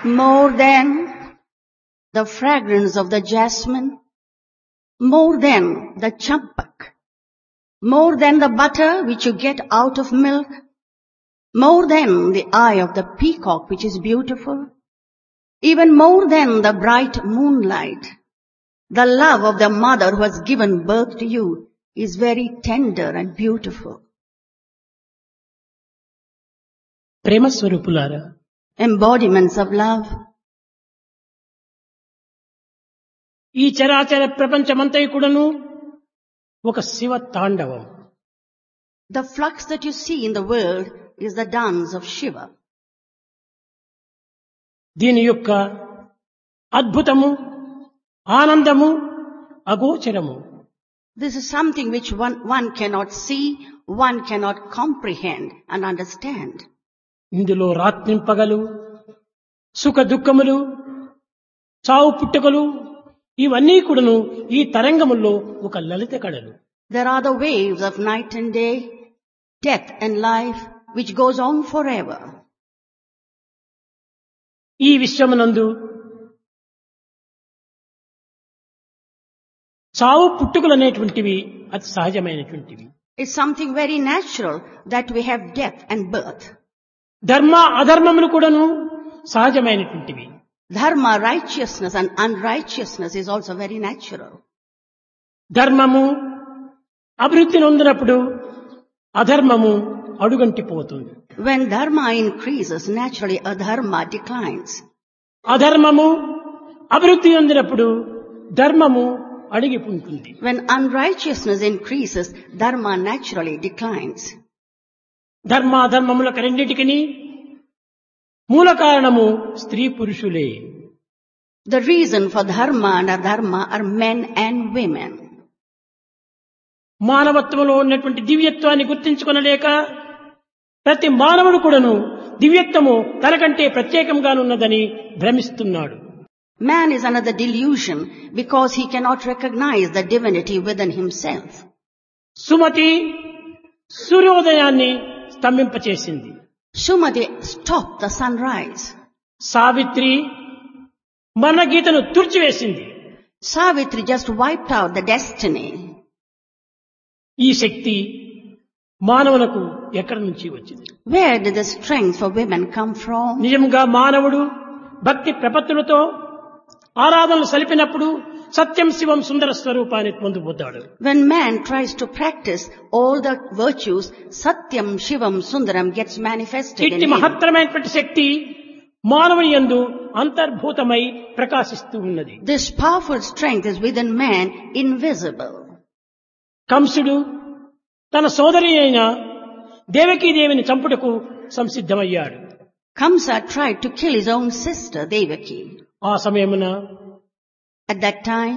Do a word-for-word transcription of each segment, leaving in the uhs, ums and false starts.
more than the fragrance of the jasmine, more than the champak, more than the butter which you get out of milk, more than the eye of the peacock which is beautiful, even more than the bright moonlight, the love of the mother who has given birth to you is very tender and beautiful. ప్రేమ స్వరూపులారా, Embodiments of love. ఈ చరాచర ప్రపంచమంతా కూడాను ఒక శివ తాండవం. The flux that you see in the world is the dance of Shiva. దీని యొక్క అద్భుతము, ఆనందము అగోచరము. This is something which one, one cannot see, one cannot comprehend and understand. ఇందులో రాత్రింపగలు, సుఖ దుఃఖములు, చావు పుట్టుకలు ఇవన్నీ కూడాను ఈ తరంగముల్లో ఒక లలిత కళలు. There are the waves of night and day, death and life, which goes on forever. ఈ విశ్వమునందు చావు పుట్టుకలు అనేటువంటివి అతి సహజమైనటువంటివి. It's something very natural that we have death and birth. ధర్మ అధర్మములు కూడాను సహజమైనటువంటివి. Dharma, righteousness and unrighteousness is also very natural. ధర్మము అభివృద్ధి నొందినప్పుడు అధర్మము అడుగంటిపోతుంది. When dharma increases, naturally adharma declines. అధర్మము అభివృద్ధి నొందినప్పుడు ధర్మము అడిగిపుంటుంది. When unrighteousness increases, dharma naturally declines. ధర్మాధర్మములకు రెండింటికి మూల కారణము స్త్రీ పురుషులే. The reason for dharma and adharma are men and women. మానవత్వంలో ఉన్నటువంటి దివ్యత్వాన్ని గుర్తించుకొనలేక ప్రతి మానవుడు కూడాను దివ్యత్వము తనకంటే ప్రత్యేకంగానున్నదని భ్రమిస్తున్నాడు. Man is under the delusion because he cannot recognize the divinity within himself. Sumathi సూర్యోదయాన్ని స్తంభింపచేసింది. Sumati stopped the sunrise. Savitri మన గీతను తుడిచివేసింది. Savitri just wiped out the destiny. ఈ శక్తి మానవులకు ఎక్కడి నుంచి వచ్చింది? Where did the strength for women come from? నిజంగా మానవుడు భక్తి ప్రపత్తులతో ఆరాధనలు సలిపినప్పుడు సత్యం శివం సుందర స్వరూపాన్ని పొందుతాడు. When man tries to practice all the virtues, Satyam, Shivam, Sundaram gets manifested in ఇట్టి him. మహత్తరమైనటువంటి శక్తి మానవుని యందు అంతర్భూతమై ప్రకాశిస్తూ ఉన్నది. This powerful strength is within man, invisible. కంసుడు తన సోదరి అయిన దేవకీదేవిని చంపుటకు సంసిద్ధమయ్యాడు. Kamsa tried to kill his own sister, Devaki. ఆ సమయమున At that time,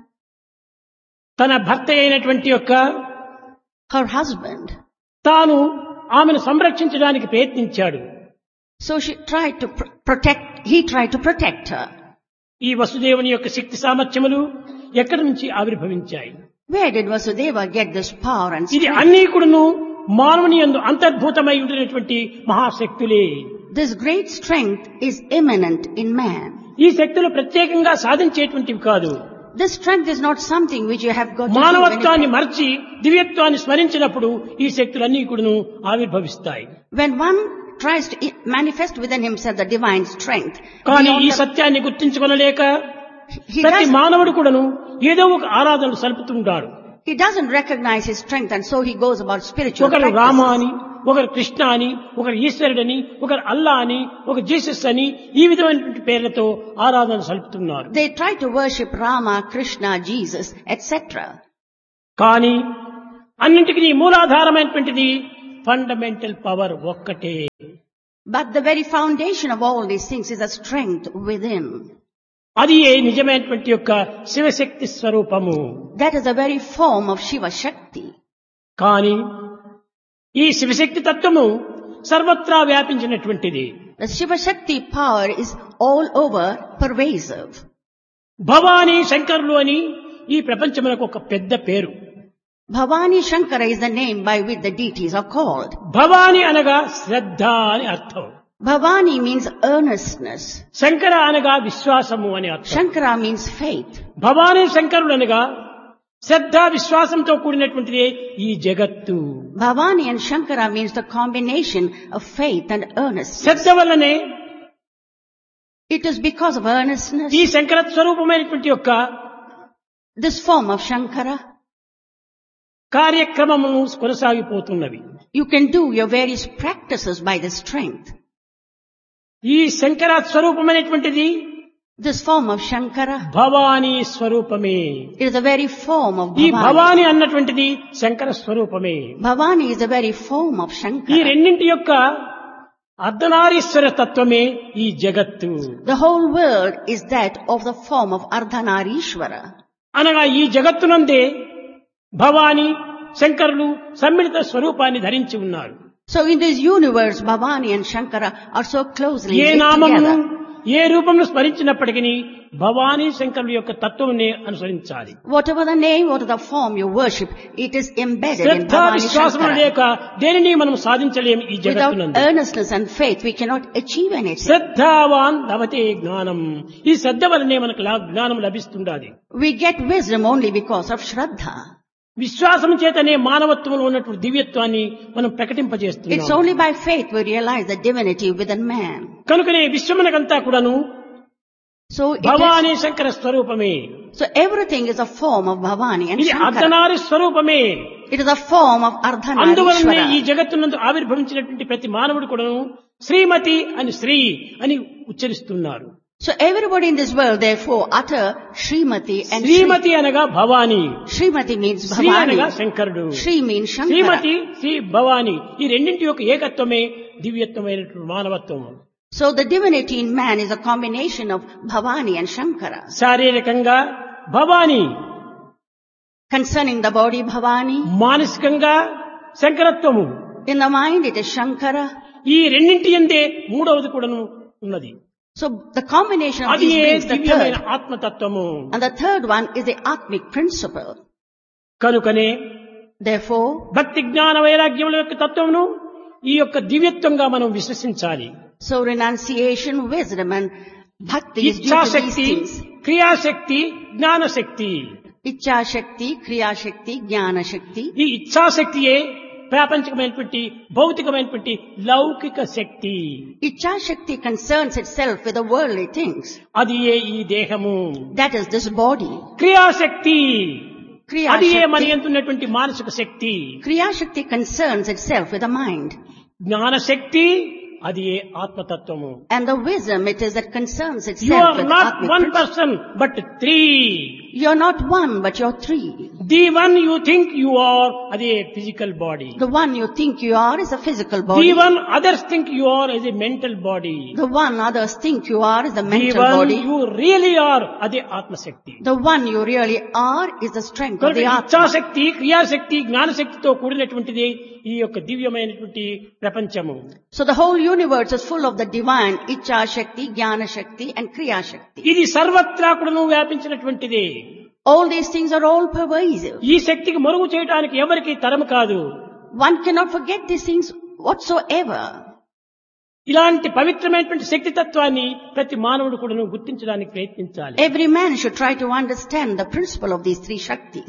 తన భర్త అయినటువంటి యొక్క her husband, తాను ఆమెను సంరక్షించడానికి ప్రయత్నించాడు. so she tried to pr- protect, he tried to protect her. ఈ వసుదేవుని యొక్క శక్తి సామర్థ్యములు ఎక్కడి నుంచి ఆవిర్భవించాయి? Where did Vasudeva get this power and ఇది strength? అన్నీ కూడాను మానవుని యందు అంతర్భూతమై ఉండినటువంటి మహాశక్తులే. This great strength is immanent in man. ఈ శక్తులు ప్రత్యేకంగా సాధించేటువంటివి కాదు. This strength is not something which you have got to do. మానవత్వాన్ని When, it, మర్చి దివ్యత్వాన్ని స్మరించినప్పుడు ఈ శక్తులన్నీ కూడాను ఆవిర్భవిస్తాయి. when one tries to i- manifest within himself the divine strength, కానీ beyond ఈ the- సత్యాన్ని గుర్తించుకొనలేక he, ప్రతి does, మానవుడు కూడాను ఏదో ఒక ఆరాధనలు సలుపుతుంటాడు. he doesn't recognize his strength and so he goes about spiritual ఒకరు రామ practices. అని, ఒకరు కృష్ణ అని, ఒకరు ఈశ్వరుడని, ఒకరు అల్లా అని, ఒక జీసస్ అని ఈ విధమైనటువంటి పేర్లతో ఆరాధన సలుపుతున్నారు. They try to worship Rama, Krishna, Jesus, et cetera. కానీ అన్నింటికీ మూలాధారమైనటువంటిది ఫండమెంటల్ పవర్ ఒక్కటే. But the very foundation of all these things is a strength within. అది ఏ నిజమైనటువంటి యొక్క శివశక్తి స్వరూపము. That is the very form of Shiva Shakti. కానీ ఈ శివశక్తి తత్వము సర్వత్రా వ్యాపించినటువంటిది. The Shiva Shakti power is all over, pervasive. Bhavani శంకరులు అని ఈ ప్రపంచమునకు ఒక పెద్ద పేరు. Bhavani Shankara is the name by which the deities are called. Bhavani అనగా శ్రద్ధ అని అర్థం. Bhavani means earnestness. శంకర అనగా విశ్వాసము అని అర్థం. Shankara means faith. భవానీ శంకరుడు అనగా శ్రద్ధ విశ్వాసంతో కూడినటువంటిదే ఈ జగత్తు. Bhavani and Shankara means the combination of faith and earnestness. శ్రద్ధ వల్లనే It is because of earnestness, ఈ శంకర స్వరూపమైనటువంటి యొక్క this form of Shankara, కార్యక్రమమును కొనసాగిపోతున్నవి. you can do your various practices by the strength. ఈ Shankara స్వరూపమైనటువంటిది This form of Shankara, Bhavani స్వరూపమే. it is the very form of ఈ Bhavani. Bhavani అన్నటువంటిది శంకర స్వరూపమే. Bhavani is the very form of ఈ Shankara. రెండింటి యొక్క అర్ధనారీశ్వర తత్వమే ఈ జగత్తు. The whole world is that of the form of Ardhanarishvara. అనగా ఈ జగత్తునందే భవానీ శంకరులు సమ్మిళిత స్వరూపాన్ని ధరించి ఉన్నారు. So in this universe, Bhavani and Shankara are so closely A linked నామమును together. ఏ రూపంలో స్మరించినప్పటికీ భవానీ శంకరుల యొక్క తత్వంనే అనుసరించాలి. Whatever the name, whatever the form you worship, it is embedded in Shraddha Bhavani విశ్వాసములు Shankara. లేక దేనిని మనం సాధించలేము ఈ Without జగత్తునందు. earnestness and faith, we cannot achieve anything. శ్రద్ధావాన్ లభతే జ్ఞానం. ఈ శ్రద్ధ వలనే మనకు లా- జ్ఞానం లభిస్తుండాలి. We get wisdom only because of Shraddha. విశ్వాసం చేతనే మానవత్వంలో ఉన్నటువంటి దివ్యత్వాన్ని మనం It's ప్రకటింపజేస్తున్నాం. only by faith we realize the divinity within man. కనుకనే విశ్వమునకంతా కూడాను So it Bhavani is, Shankara స్వరూపమే. so everything is a form of Bhavani and ఇది Shankara. అర్ధనారి స్వరూపమే. It is a form of అందువలనే ఈ Ardhanarishvara. జగత్తునందు ఆవిర్భవించినటువంటి ప్రతి మానవుడు కూడాను శ్రీమతి అని శ్రీ అని ఉచ్చరిస్తున్నారు. So everybody in this world therefore utter Srimati and Sri. శ్రీమతి అనగా భవానీ, Srimati means శ్రీ అనగా Bhavani. శంకరుడు. Sri means శ్రీమతి Shankara. శ్రీ భవానీ ఈ రెండింటి యొక్క ఏకత్వమే దివ్యత్వమైనటువంటి మానవత్వం. So the divinity in man is a combination of Bhavani and Shankara. శారీరకంగా Bhavani, Concerning the body, Bhavani. మానసికంగా శంకరత్వము. In the mind, it is Shankara. ఈ రెండింటి యందే మూడవది కూడాను ఉన్నది. So the combination of అది these brings the దివ్యమైన third. ఆత్మతత్వము. And the third one is the Atmic principle. కనుకనే Therefore, భక్తి జ్ఞాన వైరాగ్యముల యొక్క తత్వమును ఈ యొక్క దివ్యత్వంగా మనం విశ్వసించాలి. so renunciation, wisdom and bhakti is due to these ఇచ్ఛాశక్తి, things. క్రియాశక్తి, జ్ఞానశక్తి. Ichcha Shakti, Kriya Shakti, Jnana Shakti. ఈ ఇచ్ఛాశక్తియే ప్రాపంచికమైనటువంటి భౌతికమైనటువంటి లౌకిక శక్తి. Ichcha Shakti concerns itself with the worldly things. అది ఏ ఈ దేహము. That is this body. క్రియాశక్తి Kriya అది ఏ మరి Shakti, ఎంతున్నటువంటి మానసిక శక్తి. Kriya Shakti concerns itself with the mind. జ్ఞానశక్తి అది ఏ ఆత్మతత్వము. And the wisdom, it is that concerns You itself are with not Atmic one principle. person but three. You're not one, but you're three. The one you think you are అది ఏ physical body. The one you think you are is a physical The body. one others think you are is a mental body. The one others think you are is the The mental one body. you really are అదే ఆత్మశక్తి. The one you really are is the strength of కనుక the Atma. ఇచ్ఛాశక్తి, క్రియాశక్తి, జ్ఞానశక్తితో కూడినటువంటిది ఈ యొక్క దివ్యమైనటువంటి ప్రపంచము. So the whole universe is full of the divine Ichcha Shakti, Jnana Shakti and Kriya Shakti. ఇది సర్వత్రా కూడాను వ్యాపించినటువంటిది. All these things are all pervasive. ఈ శక్తికి మరుగు చేయడానికి ఎవరికి తరము కాదు. One cannot forget these things whatsoever. ఇలాంటి పవిత్రమైనటువంటి శక్తి తత్వాన్ని ప్రతి మానవుడు కూడాను గుర్తించడానికి ప్రయత్నించాలి. Every man should try to understand the principle of these three Shaktis.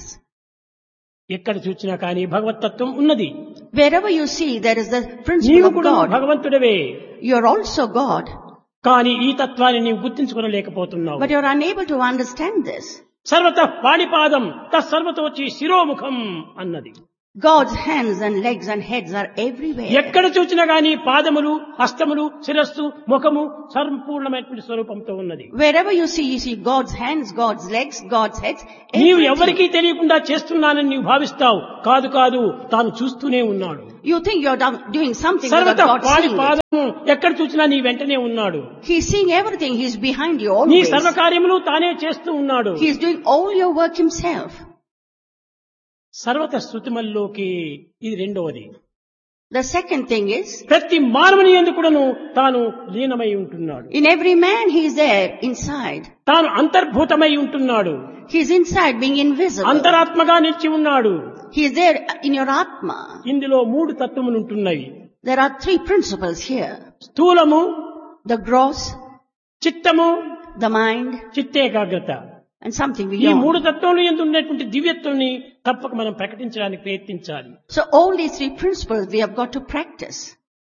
ఎక్కడ చూసినా కానీ భగవతత్వం ఉన్నది. Wherever you see, there is the principle నీవు of కూడా God. భగవంతుడవే. You're also God, కానీ ఈ తత్వాన్ని నీవు గుర్తించుకోలేకపోతున్నావు. but you're unable to understand this. సర్వత పాణిపాదం తత్సర్వతోచి శిరోముఖం అన్నది. God's hands and legs and heads are everywhere. ఎక్కడ చూసినా గానీ పాదములు, హస్తములు, శిరస్సు, ముఖము సంపూర్ణమైనటువంటి స్వరూపంతో ఉన్నది. Wherever you see, you see God's hands, God's legs, God's heads. నీవు everything. ఎవరికీ తెలియకుండా చేస్తున్నానని నీవు భావిస్తావు. కాదు కాదు తాను చూస్తూనే ఉన్నాడు. You think you're done- doing something సర్వత without God పాడి seeing it. పాదము ఎక్కడ చూసినా నీ వెంటనే ఉన్నాడు. He's seeing everything. He's behind you నీ always. సర్వకార్యములు తానే చేస్తూ ఉన్నాడు. He's doing all your work himself. సర్వత శృతిమల్లోకి ఇది రెండవది. The second thing is, ప్రతి మానవుని యందు కూడాను తాను లీనమై ఉంటున్నాడు. in every man he's there inside. తాను అంతర్భూతమై ఉంటున్నాడు. He's inside being invisible. అంతరాత్మగా నిలిచి ఉన్నాడు. He's there in your Atma. ఇందులో మూడు తత్వములు ఉంటున్నాయి. There are three principles here. స్థూలము, The gross, చిత్తము, the mind, చిత్తేకాగ్రత. and something ఈ beyond. మూడు తత్వంలో యందు ఉన్నటువంటి దివ్యత్వాన్ని తప్పక మనం ప్రకటించడానికి ప్రయత్నించాలి. So all these three principles we have got to practice.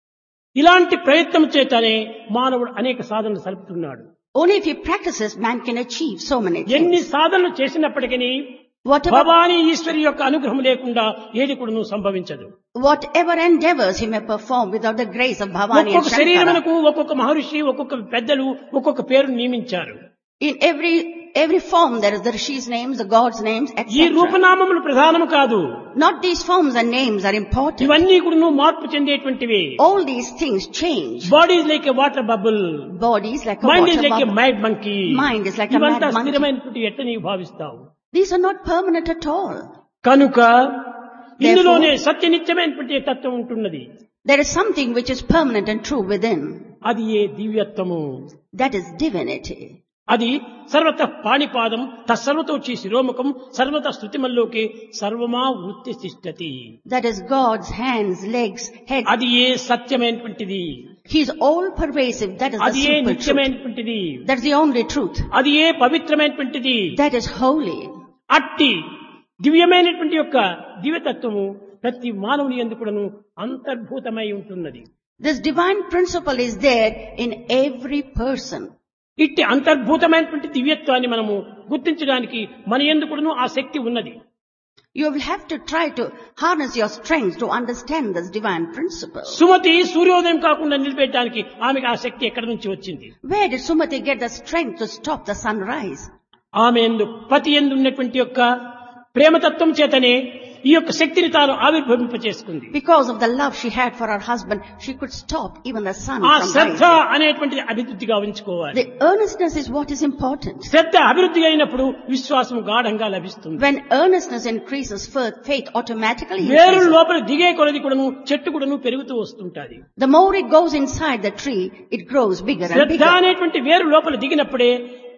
ఇలాంటి ప్రయత్నం చేతనే మానవుడు అనేక సాధనలు సలుపుతున్నాడు. Only if he practices, man can achieve so many ఎన్ని things. సాధనలు చేసినప్పటికీ Whatever, భవానీ ఈశ్వరి యొక్క అనుగ్రహం లేకుండా ఏది కూడా సంభవించదు. whatever endeavors he may perform without the grace of Bhavani and ఒక్కొక్క Shankara. శరీరమునకు ఒక్కొక్క మహర్షి ఒక్కొక్క పెద్దలు ఒక్కొక్క పేరు నియమించారు. In every every form there is the Rishi's names, the God's names, ఈ et cetera. రూపనామములు ప్రధానము కాదు. Not these forms and names are important. ఇవన్నీ కూడా మార్పు చెందేటువంటివి. All these things change. Body is like a water bubble, Body is like a mind water is like a bubble. మైడ్ monkey. Mind is like a ఇవంతా mad monkey. స్థిరమైనటువంటి ఎట్ట నీవు భావిస్తావు. These are not permanent at all. కనుక ఇందులోనే సత్యనిత్యమైనటువంటి తత్వం ఉంటున్నది. There is something which is permanent and true within. అది ఏ దివ్యత్వము. That is divinity. అది సర్వత పాణిపాదం తత్సర్వతోచి శిరోముఖం సర్వత స్థుతిమల్లోకి సర్వమా వృత్తి తిష్టతి. That is God's hands, legs, head. అది ఏ సత్యమైనటువంటిది. He is all pervasive. That is the అది ఏ simple truth. నిత్యమైనటువంటిది. That's the only truth. అది ఏ పవిత్రమైనటువంటిది. That is holy. అట్టి దివ్యమైనటువంటి యొక్క దివ్యతత్వము ప్రతి మానవుని యందు కూడాను అంతర్భూతమై ఉంటున్నది. This divine principle is there in every person. ఇట్టి అంతర్భూతమైనటువంటి దివ్యత్వాన్ని మనము గుర్తించడానికి మన యందు కూడాను ఆ శక్తి ఉన్నది. You will have to try to harness your strength to understand this divine principle. Sumathi సూర్యోదయం కాకుండా నిలిపేయడానికి ఆమెకు ఆ శక్తి ఎక్కడి నుంచి వచ్చింది? Where did Sumati get the strength to stop the sunrise? ఆమె యందు పతి యందు ఉన్నటువంటి యొక్క ప్రేమతత్వం చేతనే ఈ యొక్క శక్తిని తాను ఆవిర్భవింపచేసుకుంది. Because of the love she had for her husband, she could stop even the sun ఆ from శ్రద్ధ rising. అనేటువంటిది అభివృద్ధిగా ఉంచుకోవాలి. The earnestness is what is important. శ్రద్ధ అభివృద్ధి అయినప్పుడు విశ్వాసం గాఢంగా లభిస్తుంది. When earnestness increases, faith automatically వేరు increases. లోపల దిగే కొలది కూడాను చెట్టు కూడాను పెరుగుతూ వస్తుంటాది. The more it goes inside the tree, it grows bigger and Shraddha bigger. అనేటువంటి వేరు లోపల దిగినప్పుడే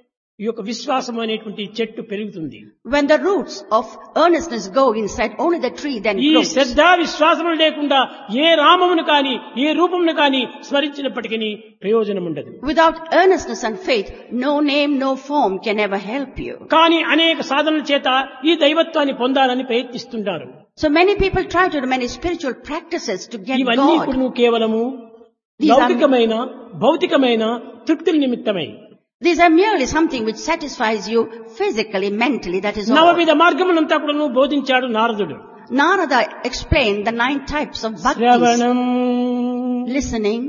ఈ యొక్క విశ్వాసం అనేటువంటి చెట్టు పెరుగుతుంది. When the roots of earnestness go inside, only the tree then ఈ grows. శ్రద్ధ విశ్వాసములు లేకుండా ఏ రామమును కాని ఏ రూపమును కాని స్మరించినప్పటికీ ప్రయోజనం ఉండదు. Without earnestness and faith, no name, no form can ever help you. కానీ అనేక సాధనల చేత ఈ దైవత్వాన్ని పొందాలని ప్రయత్నిస్తుంటారు. So many people try to do many spiritual practices to get ఇవన్నీ God. కూడా కేవలము These are- లౌకికమైన భౌతికమైన తృప్తుల నిమిత్తమై These are merely something which satisfies you physically, mentally, that is all. నవవిధ మార్గములంతా కూడా బోధించాడు నారదుడు. Narada explained the nine types of bhaktis. శ్రవణం, Listening,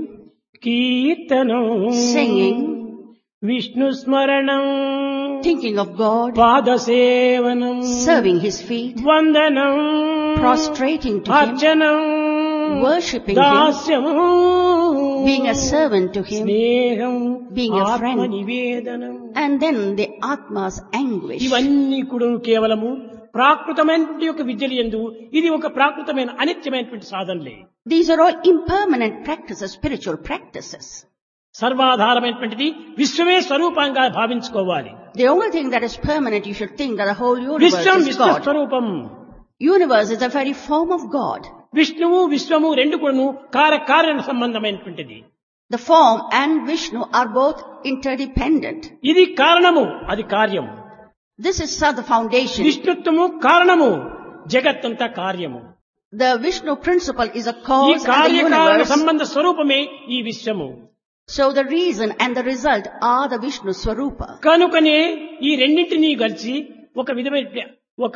కీర్తనం, singing, విష్ణు స్మరణం, thinking of God, పాదసేవనం, serving His feet, వందనం, prostrating to Him, అర్చనం, worshipping Him, Dasyam, being a servant to Him, స్నేహం, being a friend. ఆత్మ నివేదనం. and then the Atma's anguish. ఇవన్నీ కూడా కేవలము ప్రాకృతమైనటువంటి యొక్క విద్యలు యందు ఇది ఒక ప్రాకృతమైన అనిత్యమైనటువంటి సాధనలే. These are all impermanent practices, spiritual practices. సర్వాధారమైనటువంటిది విశ్వమే స్వరూపంగా భావించుకోవాలి. The only thing that is permanent, you should think that the whole universe Vishwam is విశ్వ God. స్వరూపం. Universe is a very form of God. విష్ణువు విశ్వము రెండు కూడాను కార్యకారణ సంబంధమైనటువంటిది. The form and Vishnu are both interdependent. ఇది కారణము, అది కార్యము. This is uh, the foundation. విష్ణుత్వము కారణము, జగత్తంతా కార్యము. The Vishnu principle is a ఈ cause and the కార్యకారణ universe. సంబంధ స్వరూపమే ఈ విశ్వము. So the reason and the result are the Vishnu Swarupa. కనుకనే ఈ రెండింటినీ కలిసి ఒక విధమైన ఒక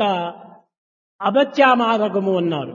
అభత్యామార్గము అన్నారు.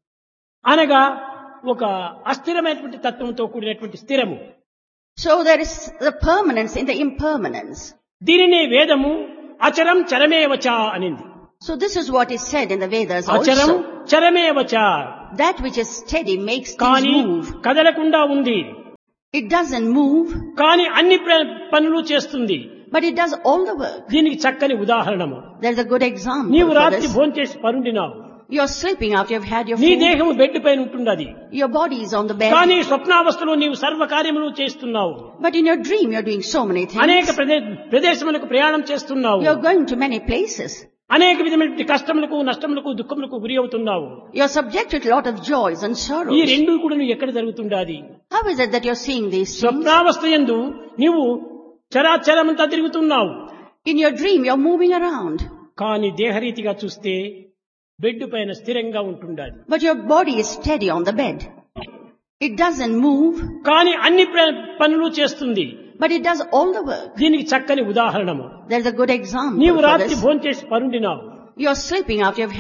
అనగా ఒక అస్థిరమైనటువంటి తత్వంతో కూడినటువంటి స్థిరము. So there is the permanence in the impermanence. దీనినే వేదము అచరం చరమేవచ అనింది. So this is what is said in the Vedas అచరం also. చరమేవచ, That which is steady makes కానీ things move. కదలకుండా ఉంది. It doesn't move, కానీ అన్ని ప్ర- పనులు చేస్తుంది. but it does all the work. దీనికి చక్కని ఉదాహరణము. There's a good example నీవు for రాత్రి this. భోంచేసి పరుండినావు. You're sleeping after you've had your నీ food. దేహము బెడ్ పైన ఉంటున్నది. Your body is on the bed. కానీ స్వప్నావస్థలో నీవు సర్వ కార్యములు చేస్తున్నావు. But in your dream, you're doing so many అనేక things. ప్రదే- ప్రదేశములకు ప్రయాణం చేస్తున్నావు. You're going to many places. అనేక విధమైన కష్టములకు నష్టములకు దుఃఖములకు గురి అవుతున్నావు. You're subjected to a lot of joys and ఈ sorrows. రెండు కూడా నువ్వు ఎక్కడ జరుగుతుండాది? How is it that you're seeing these things? స్వప్నావస్థ యందు నీవు చరాచరమంతా తిరుగుతున్నావు. In your dream, you're moving around. కానీ దేహరీతిగా చూస్తే బెడ్ పైన స్థిరంగా ఉంటుండాలి. But your body is steady on the bed. It doesn't move, కానీ అన్ని ప్ర- పనులు చేస్తుంది. but it does all the work. దీనికి చక్కని ఉదాహరణము. There's a good example నీవు for రాత్రి this. భోంచేసి పరుండినావు. You're sleeping after you've